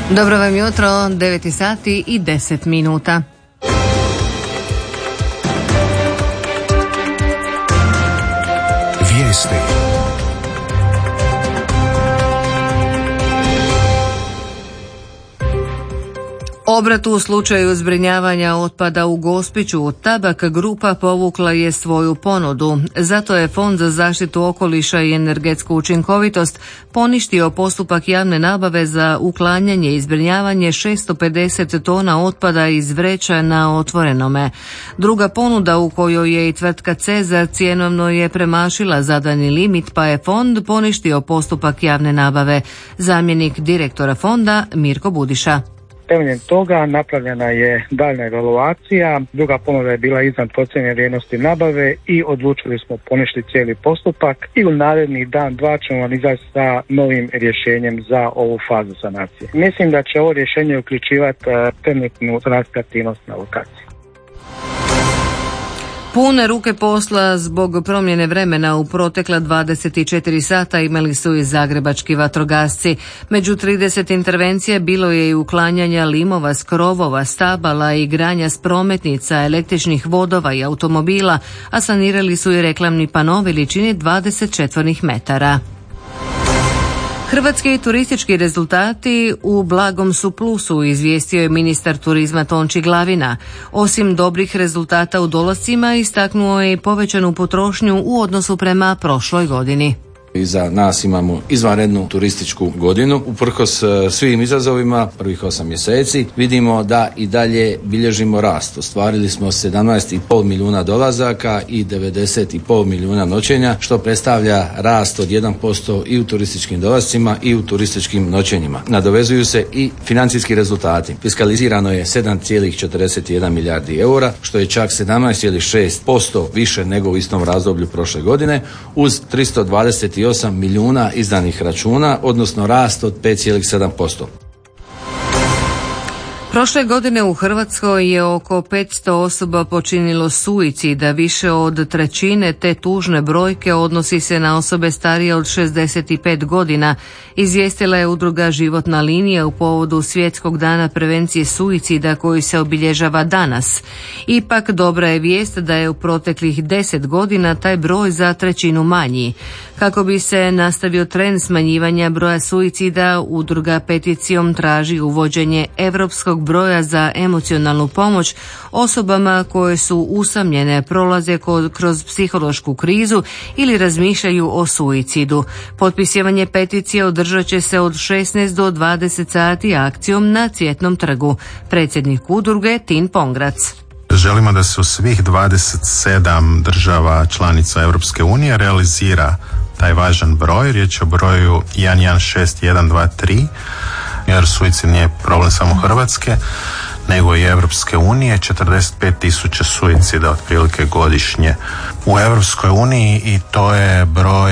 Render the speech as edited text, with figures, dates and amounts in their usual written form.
Dobro vam jutro, 9 sati i 10 minuta. Vijesti. Obrat u slučaju zbrinjavanja otpada u Gospiću, Tabak grupa povukla je svoju ponudu. Zato je Fond za zaštitu okoliša i energetsku učinkovitost poništio postupak javne nabave za uklanjanje i zbrinjavanje 650 tona otpada iz vreća na otvorenome. Druga ponuda u kojoj je i tvrtka Cezar cjenovno je premašila zadani limit, pa je Fond poništio postupak javne nabave. Zamjenik direktora Fonda Mirko Budiša. Temeljem toga napravljena je daljna evaluacija, druga ponuda je bila iznad procijenjene vrijednosti nabave i odlučili smo poništiti cijeli postupak i u naredni dan, dva ćemo vam izaći sa novim rješenjem za ovu fazu sanacije. Mislim da će ovo rješenje uključivati trenutnu sanacijsku aktivnost na lokaciji. Pune ruke posla zbog promjene vremena u protekla 24 sata imali su i zagrebački vatrogasci. Među 30 intervencija bilo je i uklanjanja limova s krovova, stabala i granja s prometnica, električnih vodova i automobila, a sanirali su i reklamni pano veličine 20 četvornih metara. Hrvatski turistički rezultati u blagom su plusu, izvijestio je ministar turizma Tonči Glavina. Osim dobrih rezultata u dolascima, istaknuo je i povećanu potrošnju u odnosu prema prošloj godini. Iza nas imamo izvanrednu turističku godinu. Uprkos svim izazovima prvih 8 mjeseci vidimo da i dalje bilježimo rast. Ostvarili smo 17,5 milijuna dolazaka i 90,5 milijuna noćenja, što predstavlja rast od 1% i u turističkim dolascima i u turističkim noćenjima. Nadovezuju se i financijski rezultati. Fiskalizirano je 7,41 milijardi eura, što je čak 17,6% više nego u istom razdoblju prošle godine, uz 328 milijuna izdanih računa, odnosno rast od 5,7%. Prošle godine u Hrvatskoj je oko 500 osoba počinilo suicid, a više od trećine te tužne brojke odnosi se na osobe starije od 65 godina, izvijestila je udruga Životna linija u povodu Svjetskog dana prevencije suicida koji se obilježava danas. Ipak dobra je vijest da je u proteklih 10 godina taj broj za trećinu manji. Kako bi se nastavio trend smanjivanja broja suicida, udruga peticijom traži uvođenje europskog broja za emocionalnu pomoć osobama koje su usamljene, prolaze kroz psihološku krizu ili razmišljaju o suicidu. Potpisivanje peticije održat će se od 16 do 20 sati akcijom na Cvjetnom trgu. Predsjednik udruge Tin Pongrac. Želimo da se u svih 27 država članica Europske unije realizira taj važan broj. Riječ je o broju 116123, jer suicid nije problem samo Hrvatske, nego i Europske unije. 45.000 suicida otprilike godišnje u Europskoj uniji i to je broj